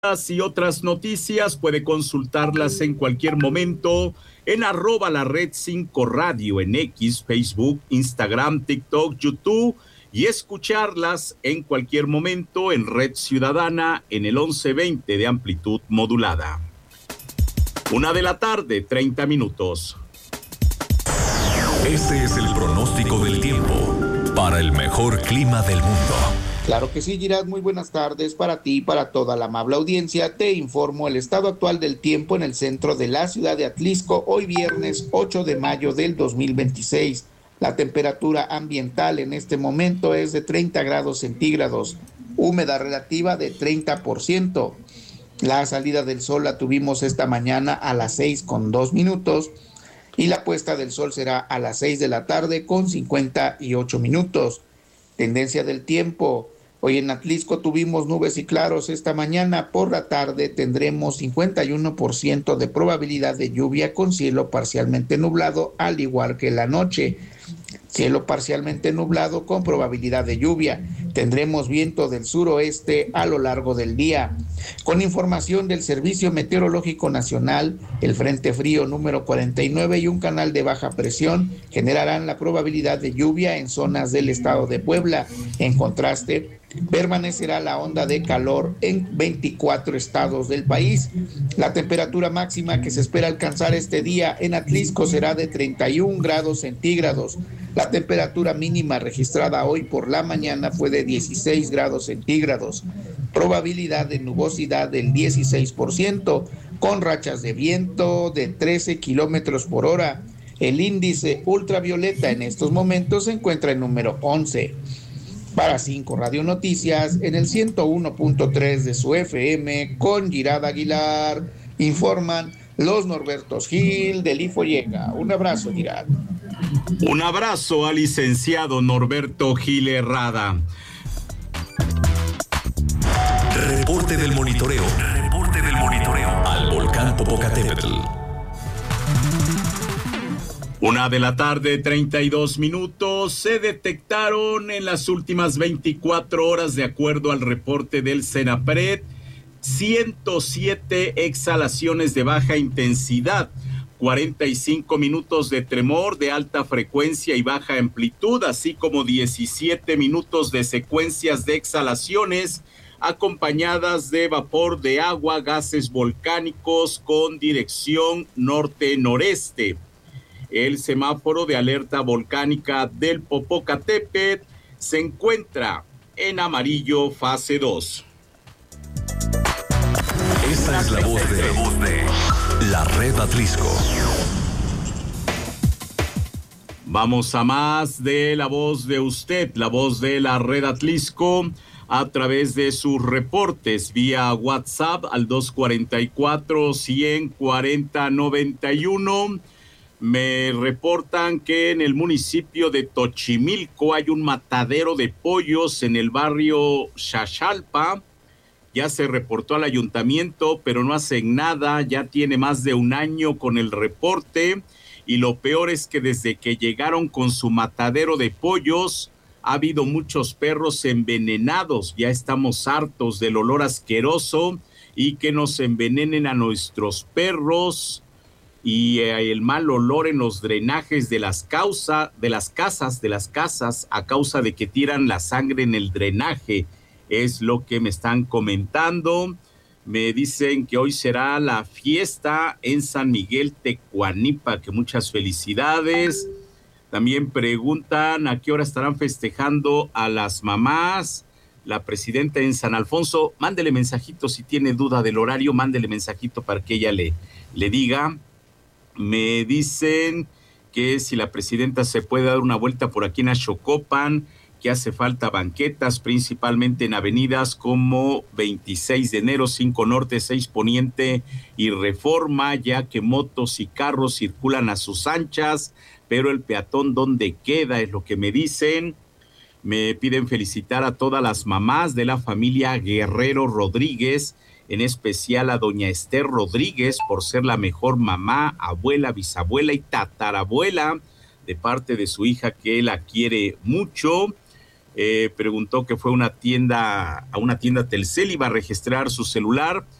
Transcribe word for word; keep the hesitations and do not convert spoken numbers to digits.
Y otras noticias puede consultarlas en cualquier momento en arroba la red cinco radio en X, Facebook, Instagram, TikTok, YouTube y escucharlas en cualquier momento en Red Ciudadana en el once veinte de amplitud modulada. Una de la tarde, treinta minutos. Este es el pronóstico del tiempo para el mejor clima del mundo. Claro que sí, Girad, muy buenas tardes para ti y para toda la amable audiencia. Te informo el estado actual del tiempo en el centro de la ciudad de Atlixco, hoy viernes ocho de mayo del dos mil veintiséis. La temperatura ambiental en este momento es de treinta grados centígrados, humedad relativa de treinta por ciento. La salida del sol la tuvimos esta mañana a las seis con dos minutos y la puesta del sol será a las seis de la tarde con cincuenta y ocho minutos. Tendencia del tiempo. Hoy en Atlixco tuvimos nubes y claros esta mañana. Por la tarde tendremos cincuenta y uno por ciento de probabilidad de lluvia con cielo parcialmente nublado, al igual que la noche. Cielo parcialmente nublado con probabilidad de lluvia. Tendremos viento del suroeste a lo largo del día. Con información del Servicio Meteorológico Nacional, el Frente Frío número cuarenta y nueve y un canal de baja presión generarán la probabilidad de lluvia en zonas del estado de Puebla. En contraste, permanecerá la onda de calor en veinticuatro estados del país. La temperatura máxima que se espera alcanzar este día en Atlixco será de treinta y un grados centígrados. La temperatura mínima registrada hoy por la mañana fue de dieciséis grados centígrados. Probabilidad de nubosidad del dieciséis por ciento, con rachas de viento de trece kilómetros por hora. El índice ultravioleta en estos momentos se encuentra en número once. Para cinco Radio Noticias, en el ciento uno punto tres de su F M, con Girad Aguilar, informan los Norbertos Gil del Ifollega. Un abrazo, Girad. Un abrazo al licenciado Norberto Gil Herrada. Reporte del monitoreo. Reporte del monitoreo al volcán Popocatépetl. Una de la tarde, treinta y dos minutos. Se detectaron en las últimas veinticuatro horas, de acuerdo al reporte del CENAPRED, ciento siete exhalaciones de baja intensidad, cuarenta y cinco minutos de tremor de alta frecuencia y baja amplitud, así como diecisiete minutos de secuencias de exhalaciones acompañadas de vapor de agua, gases volcánicos con dirección norte-noreste. El semáforo de alerta volcánica del Popocatépetl se encuentra en amarillo fase dos. Esta es la voz de, la voz de la Red Atlixco. Vamos a más de la voz de usted, la voz de la Red Atlixco, a través de sus reportes vía WhatsApp al dos cuarenta y cuatro, ciento cuarenta, noventa y uno. Me reportan que en el municipio de Tochimilco hay un matadero de pollos en el barrio Xaxalpa. Ya se reportó al ayuntamiento, pero no hacen nada. Ya tiene más de un año con el reporte. Y lo peor es que desde que llegaron con su matadero de pollos, ha habido muchos perros envenenados. Ya estamos hartos del olor asqueroso y que nos envenenen a nuestros perros. Y eh, el mal olor en los drenajes de las causa, de las casas, de las casas, a causa de que tiran la sangre en el drenaje, es lo que me están comentando. Me dicen que hoy será la fiesta en San Miguel Tecuanipa, que muchas felicidades. También preguntan a qué hora estarán festejando a las mamás. La presidenta en San Alfonso, mándele mensajito si tiene duda del horario, mándele mensajito para que ella le, le diga. Me dicen que si la presidenta se puede dar una vuelta por aquí en Axocopan, que hace falta banquetas, principalmente en avenidas como veintiséis de enero, cinco Norte, seis Poniente y Reforma, ya que motos y carros circulan a sus anchas, pero el peatón ¿dónde queda? Es lo que me dicen. Me piden felicitar a todas las mamás de la familia Guerrero Rodríguez, en especial a doña Esther Rodríguez, por ser la mejor mamá, abuela, bisabuela y tatarabuela, de parte de su hija que la quiere mucho. eh, preguntó que fue una tienda, a una tienda Telcel, iba a registrar su celular